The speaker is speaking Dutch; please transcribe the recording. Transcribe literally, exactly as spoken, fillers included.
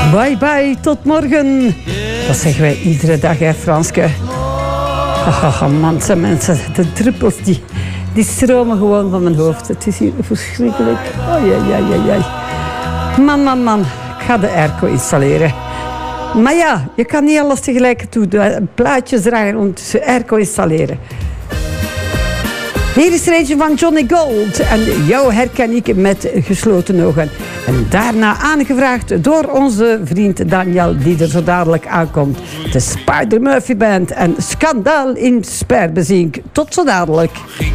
Bye bye, tot morgen. Dat zeggen wij iedere dag, hè, Franske. Oh, man, mensen, de druppels die, die stromen gewoon van mijn hoofd. Het is hier verschrikkelijk. Oh, ja, ja, ja, ja. Man, man, man. Ik ga de airco installeren. Maar ja, je kan niet alles tegelijk doen. Plaatjes draaien en ondertussen airco installeren. Hier is er eentje van Johnny Gold. En jou herken ik met gesloten ogen. En daarna aangevraagd door onze vriend Daniel, die er zo dadelijk aankomt. De Spider Murphy Band en Schandaal in Sperbeziek. Tot zo dadelijk.